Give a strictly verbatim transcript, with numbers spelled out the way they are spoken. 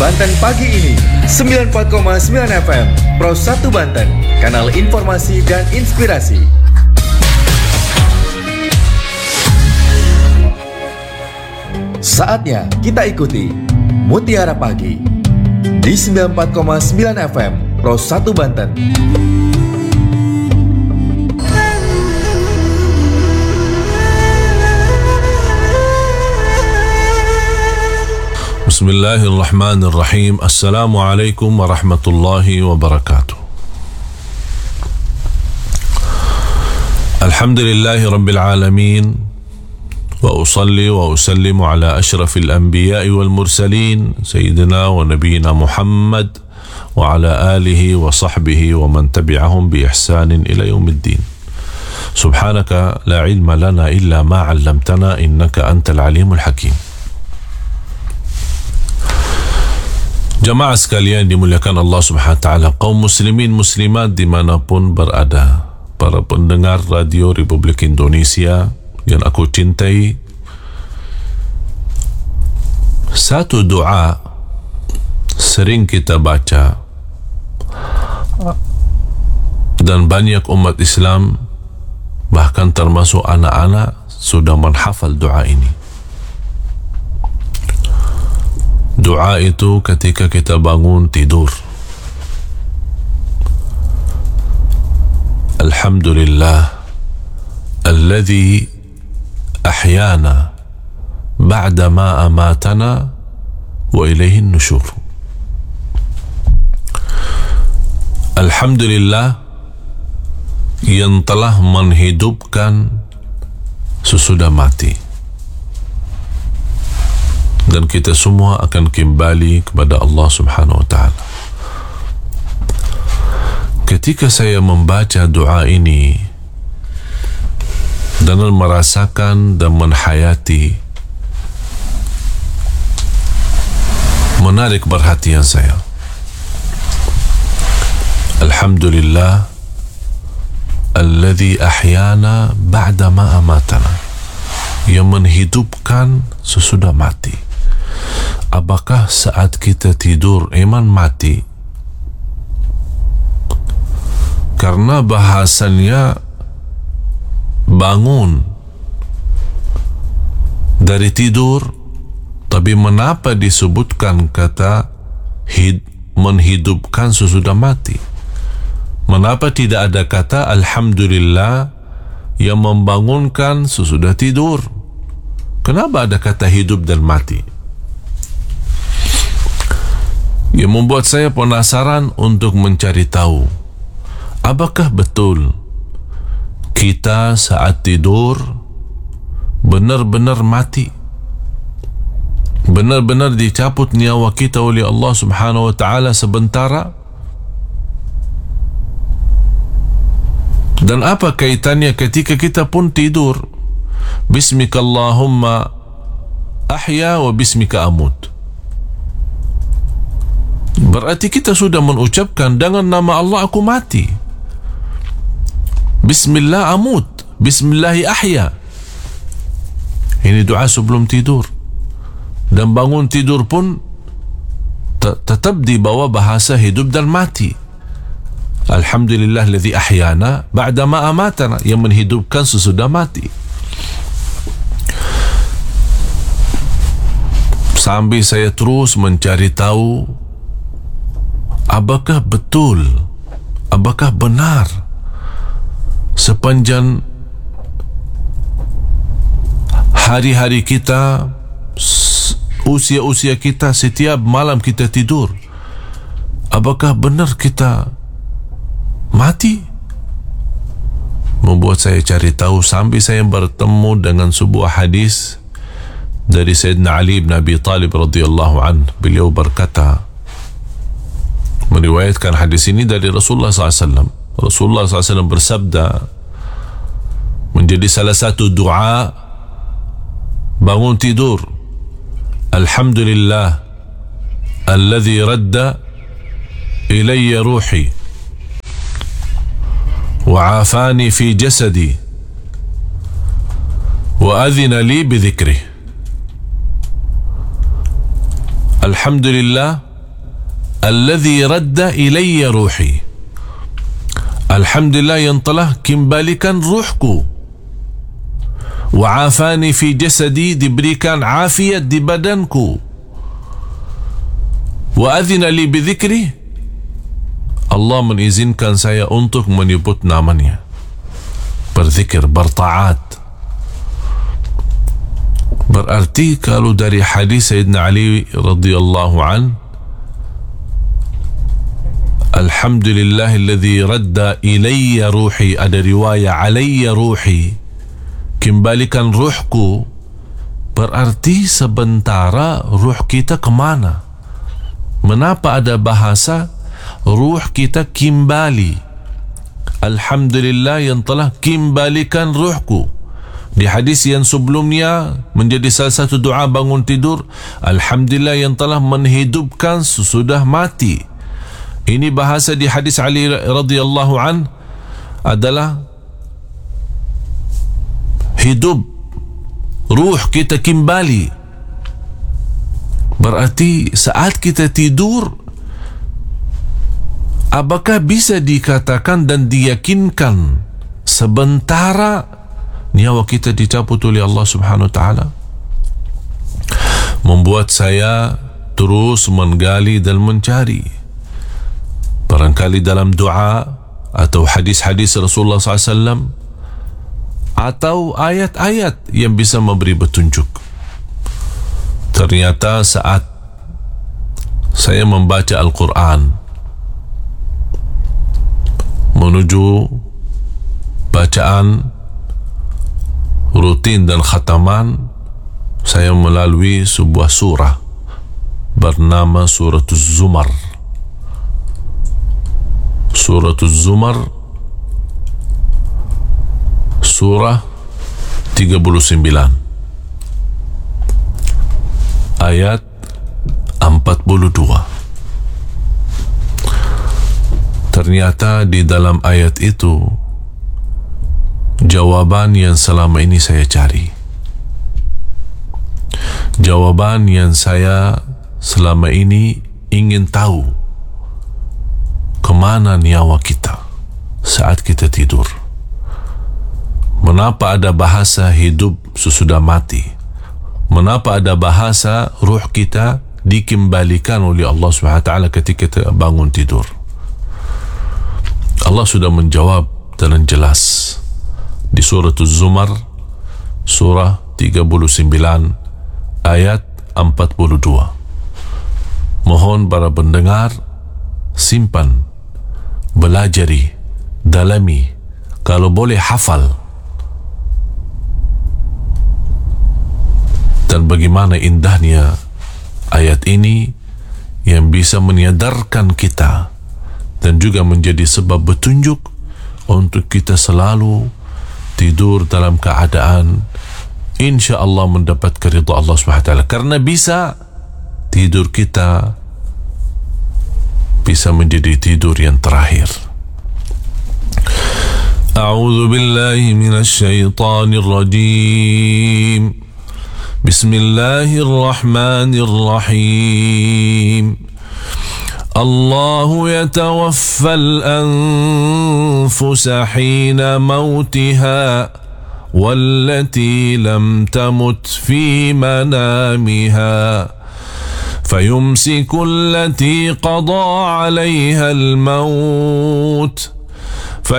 Banten pagi ini sembilan puluh empat koma sembilan F M Pro satu Banten, kanal informasi dan inspirasi. Saatnya kita ikuti Mutiara Pagi di sembilan puluh empat koma sembilan F M Pro satu Banten. Bismillahirrahmanirrahim. Assalamualaikum warahmatullahi wabarakatuh. Alhamdulillahi rabbil alamin. Wa usalli wa usallimu ala ashrafil anbiya'i wal mursalin Sayyidina wa nabiyina Muhammad wa ala alihi wa sahbihi wa man tabi'ahum bi ihsanin ila yaumiddin. Subhanaka la ilma lana illa ma 'allamtana innaka antal alimul hakim. Jamaah sekalian dimuliakan Allah Subhanahu wa taala, kaum muslimin muslimat dimanapun berada, para pendengar radio Republik Indonesia yang aku cintai, satu doa sering kita baca dan banyak umat Islam bahkan termasuk anak-anak sudah menghafal doa ini. Doa itu ketika kita bangun tidur. Alhamdulillah alladhi ahyana ba'da ma amatana wa ilayhi nusyur. Alhamdulillah yang telah menghidupkan sesudah mati. Dan kita semua akan kembali kepada Allah Subhanahu wa taala. Ketika saya membaca doa ini dan merasakan dan menhayati, menarik perhatian saya. Alhamdulillah alladhi ahyana ba'da ma amatana, yang menghidupkan sesudah mati. Apakah saat kita tidur iman mati? Karena bahasannya bangun dari tidur, tapi mengapa disebutkan kata hid, menghidupkan sesudah mati? Mengapa tidak ada kata Alhamdulillah yang membangunkan sesudah tidur? Kenapa ada kata hidup dan mati? Yang membuat saya penasaran untuk mencari tahu, apakah betul kita saat tidur benar-benar mati, benar-benar dicabut nyawa kita oleh Allah Subhanahu wa taala sementara? Dan apa kaitannya ketika kita pun tidur? Bismikallahumma ahya wa bismika amut. Berarti kita sudah mengucapkan dengan nama Allah aku mati. Bismillah amut, Bismillahi ahya. Ini doa sebelum tidur. Dan bangun tidur pun tetap di bawah bahasa hidup dan mati. Alhamdulillah alladhi ahyana ba'da ma amatana, yang menghidupkan sesudah mati. Sambil saya terus mencari tahu, apakah betul, apakah benar sepanjang hari-hari kita, usia-usia kita, setiap malam kita tidur, apakah benar kita mati? Membuat saya cari tahu sampai saya bertemu dengan sebuah hadis dari Sayyidina Ali bin Abi Talib radhiyallahu anhu. Beliau berkata, meriwayatkan hadis ini dari Rasulullah sallallahu alaihi wasallam. Rasulullah sallallahu alaihi wasallam bersabda, menjadi salah satu doa bangun tidur, Alhamdulillah alladhi radda ilayya ruhi wa afani fi jasadi wa adhina li bi dhikrih. Alhamdulillah alladzi radda ilayya ruhi. Alhamdulillah yang telah kembalikan ruhku. Wa afani fi jasadi, diberikan afiat di badanku. Wa adhina li bidzikri, Allah mengizinkan saya untuk menyebut namanya, berzikir, bertaat. Berarti kalau dari hadis Sayyidina Ali radhiyallahu an, alhamdulillahilladzi radda ilayya ruhi, ada riwayat alayya ruhi, kembalikan ruhku, berarti sementara ruh kita kemana? Menapa ada bahasa ruh kita kembali? Alhamdulillah yang telah kembalikan ruhku. Di hadis yang sebelumnya menjadi salah satu doa bangun tidur, alhamdulillah yang telah menghidupkan sesudah mati. Ini bahasa di hadis Ali radhiyallahu an adalah hidup, ruh kita kembali. Berarti saat kita tidur, apakah bisa dikatakan dan diyakinkan sementara nyawa kita dicabut oleh Allah Subhanahu wa taala? Membuat saya terus menggali dan mencari, barangkali dalam doa atau hadis-hadis Rasulullah sallallahu alaihi wasallam atau ayat-ayat yang bisa memberi petunjuk. Ternyata saat saya membaca Al-Quran menuju bacaan rutin dan khataman, saya melalui sebuah surah bernama Surah Az-Zumar. Surah Az-Zumar, surah tiga puluh sembilan, ayat empat puluh dua. Ternyata di dalam ayat itu jawaban yang selama ini saya cari, jawaban yang saya selama ini ingin tahu, kemana nyawa kita saat kita tidur. Menapa ada bahasa hidup sesudah mati? Menapa ada bahasa ruh kita dikembalikan oleh Allah subhanahu wa taala ketika kita bangun tidur? Allah sudah menjawab dengan jelas di surah Az-Zumar, surah tiga puluh sembilan, ayat empat puluh dua. Mohon para pendengar simpan, belajari, dalami, kalau boleh hafal. Dan bagaimana indahnya ayat ini yang bisa menyadarkan kita dan juga menjadi sebab petunjuk untuk kita selalu tidur dalam keadaan insya-Allah mendapatkan ridha Allah Subhanahu wa taala, karena bisa tidur kita bisa menjadi tidur yang terakhir. A'udzu billahi minasy syaithanir rajim. Bismillahirrahmanirrahim. الله يتوفى الأنفس حين موتها والتي لم تمت في منامها فيمسك التي قضى عليها الموت